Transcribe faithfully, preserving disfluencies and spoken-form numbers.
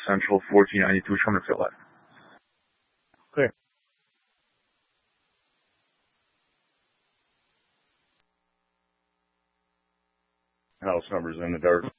Central fourteen ninety-two Somerset Left. Clear. House numbers in the dark.